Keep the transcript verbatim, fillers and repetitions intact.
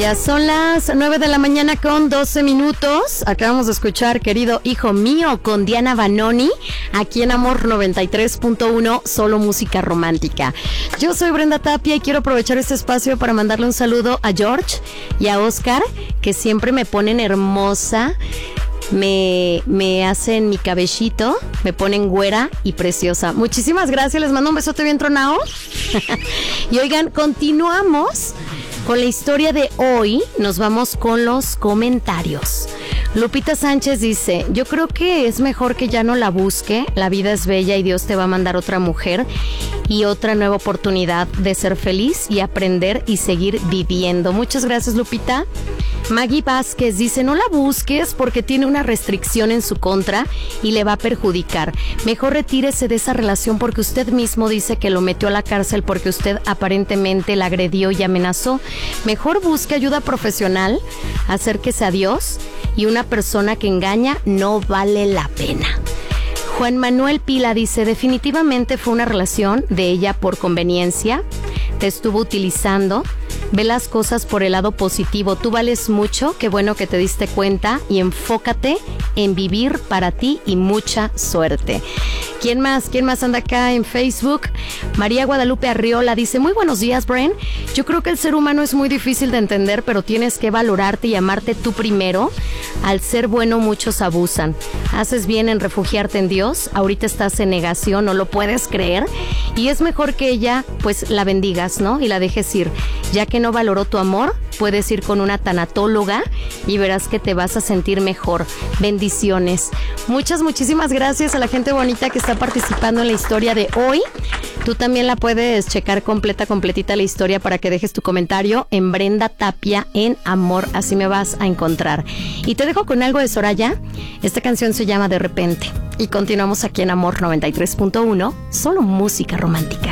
Ya son las nueve de la mañana con doce minutos. Acabamos de escuchar Querido Hijo Mío con Diana Vanoni, aquí en Amor noventa y tres punto uno, solo música romántica. Yo soy Brenda Tapia y quiero aprovechar este espacio para mandarle un saludo a George y a Oscar, que siempre me ponen hermosa. Me, me hacen mi cabellito, me ponen güera y preciosa. Muchísimas gracias, les mando un besote bien tronado. Y oigan, continuamos con la historia de hoy. Nos vamos con los comentarios. Lupita Sánchez dice: yo creo que es mejor que ya no la busque. La vida es bella y Dios te va a mandar otra mujer y otra nueva oportunidad de ser feliz y aprender y seguir viviendo. Muchas gracias, Lupita. Maggie Vázquez dice: no la busques porque tiene una restricción en su contra y le va a perjudicar. Mejor retírese de esa relación porque usted mismo dice que lo metió a la cárcel porque usted aparentemente la agredió y amenazó. Mejor busque ayuda profesional, acérquese a Dios, y una persona que engaña no vale la pena. Juan Manuel Pila dice: definitivamente fue una relación de ella por conveniencia, te estuvo utilizando. Ve las cosas por el lado positivo. Tú vales mucho, qué bueno que te diste cuenta y enfócate en vivir para ti y mucha suerte. ¿Quién más? ¿Quién más anda acá en Facebook? María Guadalupe Arriola dice: muy buenos días, Bren. Yo creo que el ser humano es muy difícil de entender, pero tienes que valorarte y amarte tú primero. Al ser bueno, muchos abusan. Haces bien en refugiarte en Dios. Ahorita estás en negación, no lo puedes creer. Y es mejor que ella, pues, la bendigas, ¿no? Y la dejes ir. Ya que no valoró tu amor, puedes ir con una tanatóloga y verás que te vas a sentir mejor. Bendiciones. Muchas, muchísimas gracias a la gente bonita que está participando en la historia de hoy. Tú también la puedes checar completa, completita la historia para que dejes tu comentario en Brenda Tapia en Amor. Así me vas a encontrar. Y te dejo con algo de Soraya. Esta canción se llama De Repente. Y continuamos aquí en Amor noventa y tres punto uno, solo música romántica.